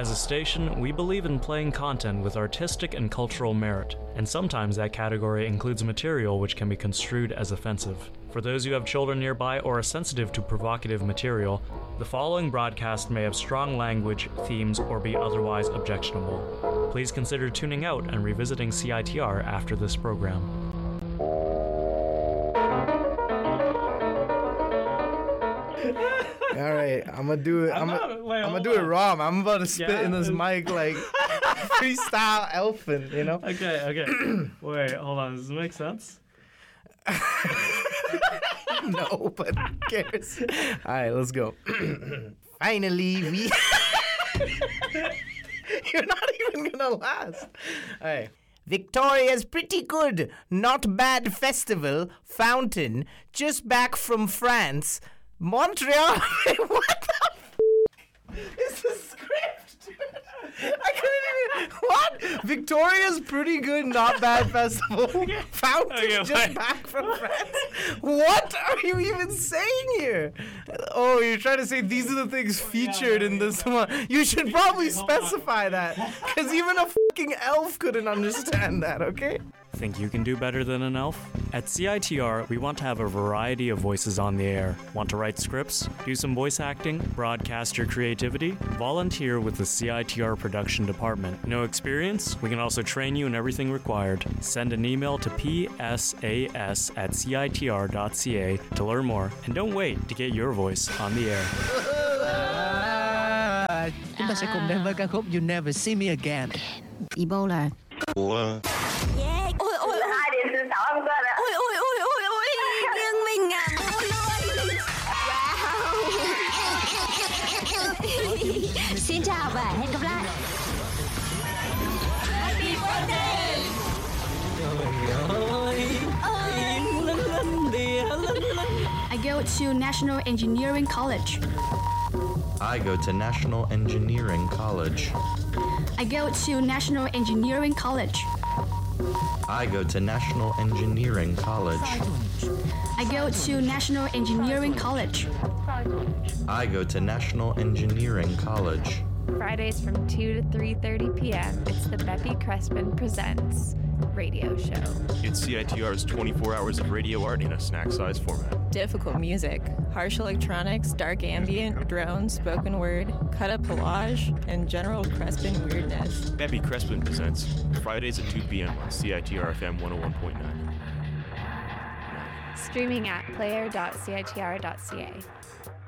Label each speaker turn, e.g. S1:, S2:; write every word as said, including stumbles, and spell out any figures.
S1: As a station, we believe in playing content with artistic and cultural merit, and sometimes that category includes material which can be construed as offensive. For those who have children nearby or are sensitive to provocative material, the following broadcast may have strong language, themes, or be otherwise objectionable. Please consider tuning out and revisiting C I T R after this program.
S2: All right, I'm gonna do it. I'm,
S3: I'm,
S2: gonna,
S3: not, wait,
S2: I'm gonna
S3: hold
S2: do it
S3: on.
S2: raw. Man. I'm about to spit
S3: Yeah.
S2: in this mic like freestyle elfin, you know?
S3: Okay, okay. Wait, hold on. Does this make sense?
S2: No, but who cares? All right, let's go. Finally, we. You're not even gonna last. All right. Victoria's pretty good, not bad festival, fountain, just back from France. Montreal. What the f- is the script? I couldn't even. What? Victoria's pretty good, not bad festival, fountain,
S1: Okay,
S2: just
S1: fine.
S2: back from France. What are you even saying here? Oh, you're trying to say these are the things featured in this one. You should probably specify that, because even a fucking elf couldn't understand that, okay?
S1: Think you can do better than an elf? At C I T R, we want to have a variety of voices on the air. Want to write scripts? Do some voice acting? Broadcast your creativity? Volunteer with the C I T R production department. No experience? We can also train you in everything required. Send an email to p s a s at c i t r dot c a to learn more. And don't wait to get your voice on the air.
S4: À, chúng ta sẽ cùng đến với ca khúc You Never See Me Again.
S5: Ebola.
S6: Ủa?
S5: Yeah. Ôi ôi ôi.
S7: Hai điểm thứ sáu em cơ ạ.
S5: Ôi ôi ôi ôi ôi. Riêng mình à. Ôi ôi. Wow. Xin chào và hẹn gặp lại. Happy birthday.
S8: I go to National Engineering College.
S6: I go to National Engineering College.
S8: I go to National Engineering College.
S6: I go to National Engineering College.
S8: I go to National Engineering College.
S6: I go to National Engineering College.
S9: Fridays from two to three thirty p.m. It's the Beppy Crespin Presents radio show.
S10: It's C I T R's twenty-four hours of radio art in a snack-sized format.
S11: Difficult music, harsh electronics, dark ambient, drones, spoken word, cut-up collage, and general Crespin weirdness.
S10: Beppy Crespin Presents, Fridays at two p.m. on C I T R F M one oh one point nine.
S9: Streaming at player dot c i t r dot c a.